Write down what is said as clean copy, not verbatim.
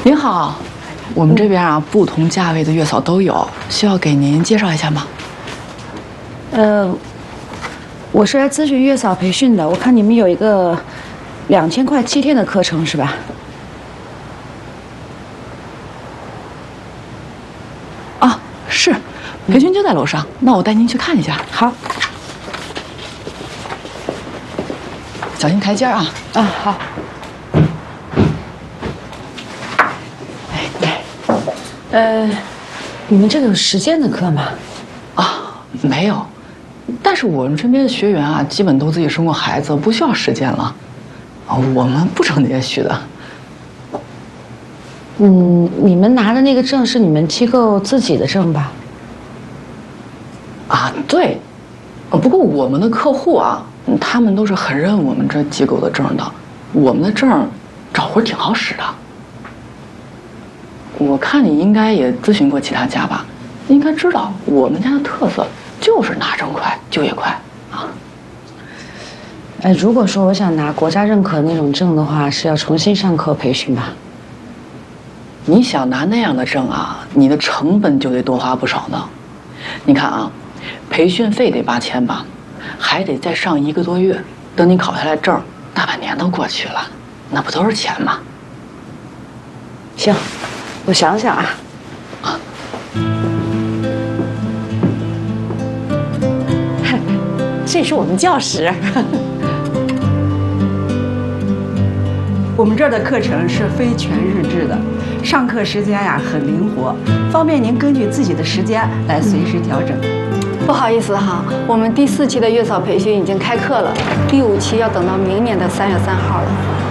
您好，我们这边啊，不同价位的月嫂都有，需要给您介绍一下吗？ 我是来咨询月嫂培训的，我看你们有一个2000块7天的课程是吧？ 啊，是，培训就在楼上，那我带您去看一下。 好。 小心台阶啊！ 啊，好。你们这个有实践的课吗？ 啊，没有。但是我们身边的学员啊，基本都自己生过孩子，不需要实践了。我们不挣那些虚的。 你们拿的那个证是你们机构自己的证吧？ 啊，对。不过我们的客户啊，他们都是很认我们这机构的证的。我们的证找活挺好使的。我看你应该也咨询过其他家吧，应该知道我们家的特色就是拿证快，就业快啊。 如果说我想拿国家认可那种证的话，是要重新上课培训吧？ 你想拿那样的证啊，你的成本就得多花不少呢。你看啊，培训费得8000吧，还得再上1个多月，等你考下来证，大半年都过去了，那不都是钱吗？ 行，我想想啊。这是我们教室。 我们这儿的课程是非全日制的，上课时间呀很灵活，方便您根据自己的时间来随时调整。 不好意思哈，我们第4期的月嫂培训已经开课了，第5期要等到明年的3月3号了。